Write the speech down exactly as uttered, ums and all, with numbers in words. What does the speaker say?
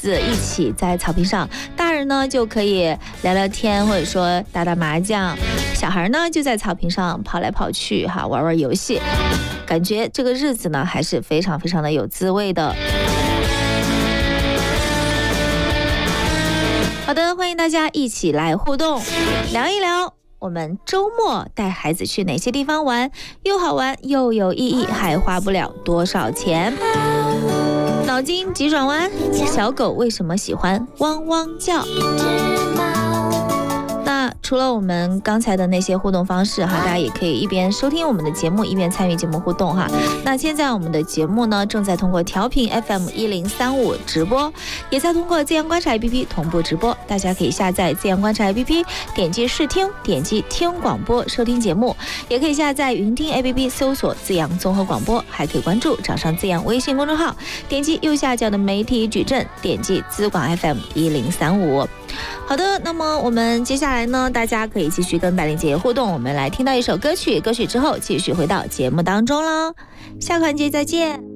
子一起在草坪上，大人呢就可以聊聊天，或者说打打麻将，小孩呢就在草坪上跑来跑去哈，玩玩游戏，感觉这个日子呢还是非常非常的有滋味的。好的，欢迎大家一起来互动，聊一聊我们周末带孩子去哪些地方玩，又好玩又有意义，还花不了多少钱。脑筋急转弯，小狗为什么喜欢汪汪叫？那除了我们刚才的那些互动方式哈，大家也可以一边收听我们的节目，一边参与节目互动哈。那现在我们的节目呢，正在通过调频 F M 一零三五直播，也在通过自然观察 A P P 同步直播。大家可以下载自然观察 A P P， 点击试听，点击听广播收听节目，也可以下载云听 A P P 搜索自然综合广播，还可以关注掌上自然微信公众号，点击右下角的媒体矩阵，点击资广 F M 一零三五。好的，那么我们接下来呢，大家可以继续跟百灵姐姐互动，我们来听到一首歌曲，歌曲之后继续回到节目当中了。下个环节再见。